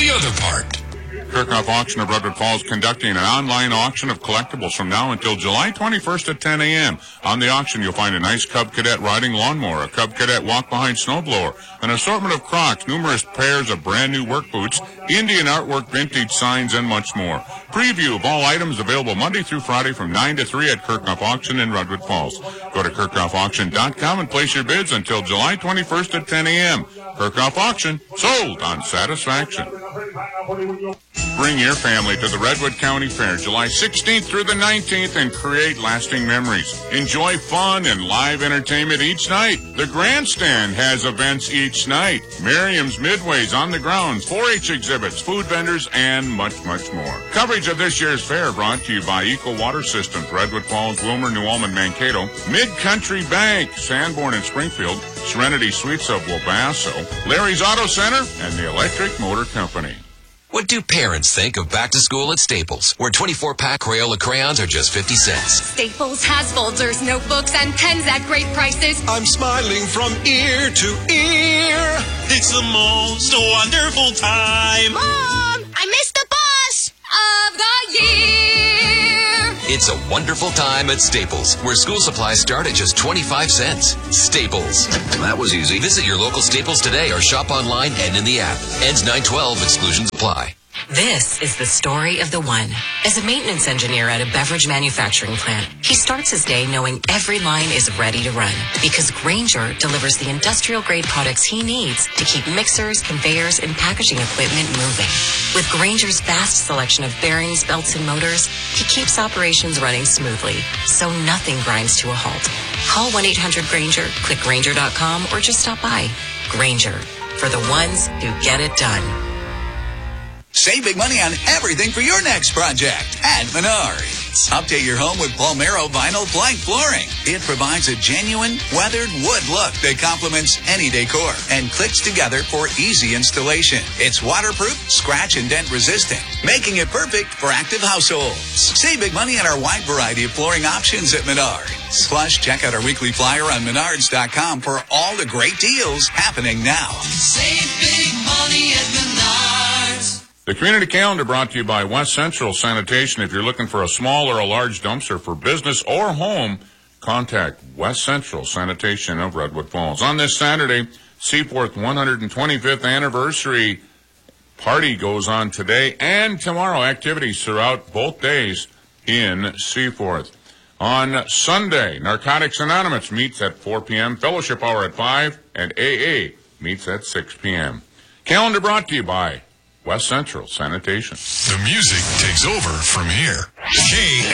the other part. Kirchhoff Auction of Redwood Falls conducting an online auction of collectibles from now until July 21st at 10 a.m. On the auction, you'll find a nice Cub Cadet riding lawnmower, a Cub Cadet walk-behind snowblower, an assortment of Crocs, numerous pairs of brand-new work boots, Indian artwork, vintage signs, and much more. Preview of all items available Monday through Friday from 9 to 3 at Kirchhoff Auction in Redwood Falls. Go to KirchhoffAuction.com and place your bids until July 21st at 10 a.m. Kirchhoff Auction, sold on satisfaction. Bring your family to the Redwood County Fair July 16th through the 19th and create lasting memories. Enjoy fun and live entertainment each night. The Grandstand has events each night. Merriam's Midway's on the grounds, 4-H exhibits, food vendors, and much, much more. Coverage of this year's fair brought to you by Eco Water Systems, Redwood Falls, Wilmer, New Ulm, Mankato, Mid-Country Bank, Sanborn and Springfield, Serenity Suites of Wabasso, Larry's Auto Center, and the Electric Motor Company. What do parents think of back to school at Staples, where 24-pack Crayola crayons are just 50 cents? Staples has folders, notebooks, and pens at great prices. I'm smiling from ear to ear. It's the most wonderful time. Mom, I missed the bus of the year. It's a wonderful time at Staples, where school supplies start at just 25 cents. Staples. That was easy. Visit your local Staples today or shop online and in the app. Ends 9/12. Exclusions apply. This is the story of the one. As a maintenance engineer at a beverage manufacturing plant, he starts his day knowing every line is ready to run because Grainger delivers the industrial-grade products he needs to keep mixers, conveyors, and packaging equipment moving. With Grainger's vast selection of bearings, belts, and motors, he keeps operations running smoothly, so nothing grinds to a halt. Call 1-800-GRAINGER, click Grainger.com, or just stop by. Grainger, for the ones who get it done. Save big money on everything for your next project at Menards. Update your home with Palmero Vinyl Plank Flooring. It provides a genuine, weathered wood look that complements any decor and clicks together for easy installation. It's waterproof, scratch and dent resistant, making it perfect for active households. Save big money on our wide variety of flooring options at Menards. Plus, check out our weekly flyer on Menards.com for all the great deals happening now. Save big money at Menards. The community calendar brought to you by West Central Sanitation. If you're looking for a small or a large dumpster for business or home, contact West Central Sanitation of Redwood Falls. On this Saturday, Seaforth 125th anniversary party goes on today and tomorrow. Activities throughout both days in Seaforth. On Sunday, Narcotics Anonymous meets at 4 p.m., Fellowship Hour at 5, and AA meets at 6 p.m. Calendar brought to you by West Central Sanitation. The music takes over from here.